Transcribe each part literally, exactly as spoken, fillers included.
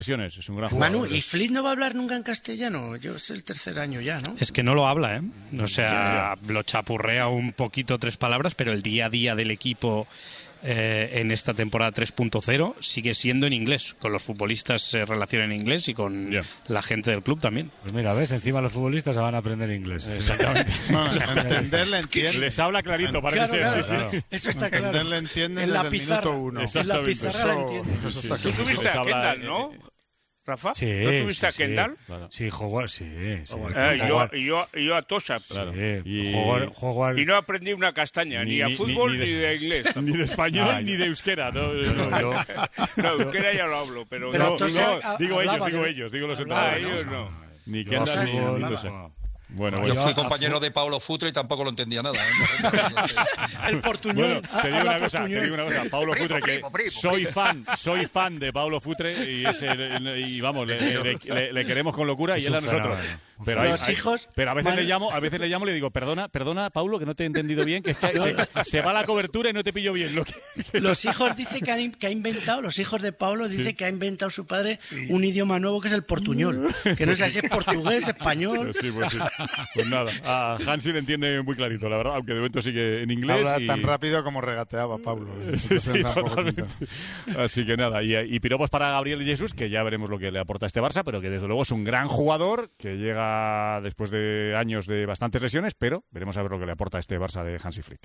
Es un gran jugador. Manu, ¿y Flick no va a hablar nunca en castellano? Yo es el tercer año ya, ¿no? Es que no lo habla, ¿eh? O sea, lo chapurrea un poquito tres palabras, pero el día a día del equipo eh, en esta temporada tres punto cero sigue siendo en inglés. Con los futbolistas se relaciona en inglés y con yeah. la gente del club también. Pues mira, ¿ves? Encima los futbolistas se van a aprender inglés. Exactamente. No, entenderle entiende. Les habla clarito para claro, que claro, sea. claro. Eso está claro. Entenderle entiende en desde la el pizarra, minuto uno. En la pizarra la entiende. Eso, eso está Tú claro. tuviste a Kendall, ¿no? Rafa, sí, ¿no tuviste sí, a Kendall? Sí, claro. sí, Howard, sí. sí. Eh, yo, yo, yo a Tosa. Claro. Sí, y... Howard, Howard... y no aprendí una castaña, ni, ni a fútbol ni, ni, de, ni de inglés. Ni de español ah, ni de euskera. No, no, no, no. no euskera ya lo hablo, pero... pero no, Tosa, no, digo ellos, digo ellos, digo los entrenadores. Ah, ellos no. Ni Kendall ni, ni Tosa. Bueno, bueno. Yo fui compañero de Paulo Futre y tampoco lo entendía nada. ¿eh? El portuñol. Bueno, te digo una cosa, te digo una cosa. Paulo Futre, que primo, primo, soy primo. fan, soy fan de Paulo Futre y, es el, y vamos, le, le, le, le queremos con locura y él a nosotros. Pero, hay, los hay, hijos, pero a veces le llamo, a veces le llamo y le digo, perdona, perdona, Paulo, que no te he entendido bien, que es que se, se va la cobertura y no te pillo bien. Lo que... Los hijos dice que, han, que ha inventado, los hijos de Paulo dice sí. que ha inventado su padre sí. un idioma nuevo que es el portuñol, que no sé si es portugués, español. Pues sí, pues sí. Pues nada, a Hansi le entiende muy clarito, la verdad, aunque de momento sigue en inglés. Habla y... tan rápido como regateaba Paulo. Sí, sí, totalmente. Así que nada, y, y piropos para Gabriel Jesús, que ya veremos lo que le aporta este Barça, pero que desde luego es un gran jugador, que llega después de años de bastantes lesiones, pero veremos a ver lo que le aporta este Barça de Hansi Flick.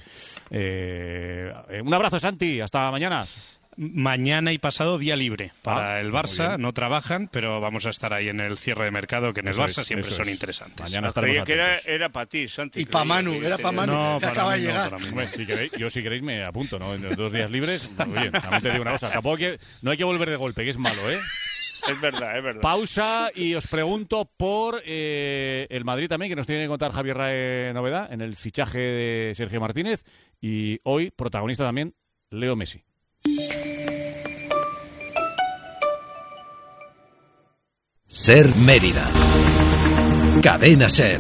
Eh, un abrazo, Santi, hasta mañana. Mañana y pasado día libre para ah, el Barça, no trabajan, pero vamos a estar ahí en el cierre de mercado, que en eso el Barça es, siempre son es. interesantes. Mañana estaremos que era, era para ti, Santi. Y para Manu, era para Manu, no, que para acaba mí de no, llegar. para mí no. Bueno, si queréis, yo si queréis me apunto, ¿no? En dos días libres, oye, también te digo una cosa, tampoco hay que, no hay que volver de golpe, que es malo, ¿eh? Es verdad, es verdad. Pausa y os pregunto por eh, el Madrid también, que nos tiene que contar Javier Rae novedad en el fichaje de Sergio Martínez y hoy protagonista también Leo Messi. Ser Mérida. Cadena Ser.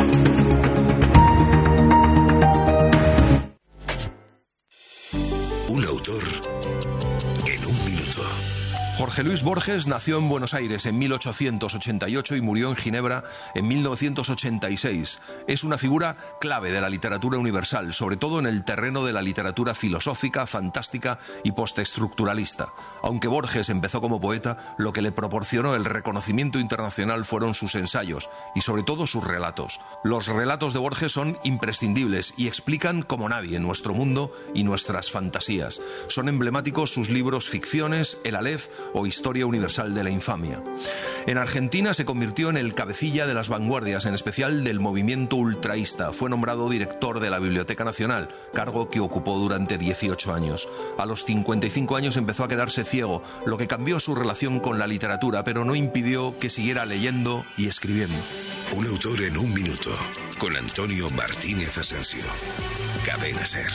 Un autor en un minuto. Jorge Luis Borges nació en Buenos Aires en mil ochocientos ochenta y ocho y murió en Ginebra en mil novecientos ochenta y seis. Es una figura clave de la literatura universal, sobre todo en el terreno de la literatura filosófica, fantástica y postestructuralista. Aunque Borges empezó como poeta, lo que le proporcionó el reconocimiento internacional fueron sus ensayos y sobre todo sus relatos. Los relatos de Borges son imprescindibles y explican como nadie nuestro mundo y nuestras fantasías. Son emblemáticos sus libros Ficciones, El Aleph o Historia Universal de la Infamia. En Argentina se convirtió en el cabecilla de las vanguardias, en especial del movimiento ultraísta. Fue nombrado director de la Biblioteca Nacional, cargo que ocupó durante dieciocho años. A los cincuenta y cinco años empezó a quedarse ciego, lo que cambió su relación con la literatura, pero no impidió que siguiera leyendo y escribiendo. Un autor en un minuto, con Antonio Martínez Asensio. Cadena Ser.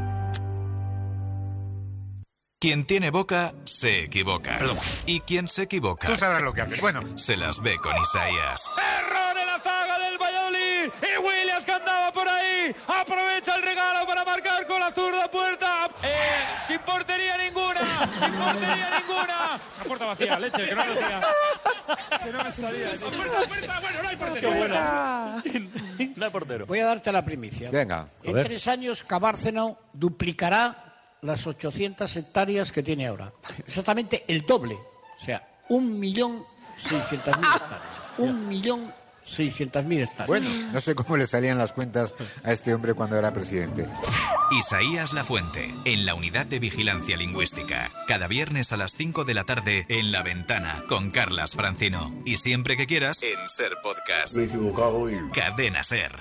Quien tiene boca, se equivoca. Perdón. Y quien se equivoca... Tú sabrás lo que haces. Bueno. Se las ve con Isaías. ¡Error en la zaga del Valladolid! Y Williams, que andaba por ahí, aprovecha el regalo para marcar con la zurda puerta. Eh, sin portería ninguna, sin portería ninguna. Esa puerta vacía, leche, que no me salía. Que no me salía. Puerta, puerta, bueno, no hay portero. Qué buena. No hay portero. Voy a darte la primicia. Venga. En tres años, Cabárceno duplicará las ochocientas hectáreas que tiene ahora. Exactamente el doble. O sea, un millón seiscientas mil hectáreas. Un millón seiscientas mil hectáreas. Bueno, no sé cómo le salían las cuentas a este hombre cuando era presidente. Isaías Lafuente, en la Unidad de Vigilancia Lingüística. Cada viernes a las cinco de la tarde en La Ventana, con Carlas Francino. Y siempre que quieras, en Ser Podcast. Me he equivocado y... Cadena Ser.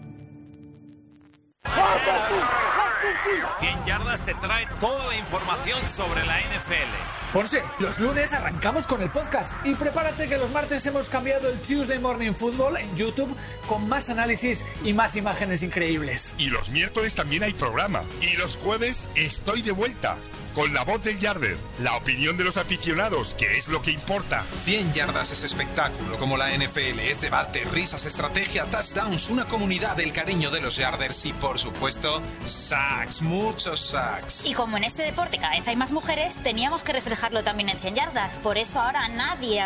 cien yardas te trae toda la información sobre la N F L. Ponce, los lunes arrancamos con el podcast y prepárate que los martes hemos cambiado el Tuesday Morning Football en YouTube con más análisis y más imágenes increíbles. Y los miércoles también hay programa. Y los jueves estoy de vuelta con la voz del yarder, la opinión de los aficionados, que es lo que importa. cien yardas es espectáculo, como la N F L, es debate, risas, estrategia, touchdowns, una comunidad del cariño de los yarders y, por supuesto, sacks, muchos sacks. Y como en este deporte cada vez hay más mujeres, teníamos que reflejarlo también en cien yardas. Por eso ahora nadie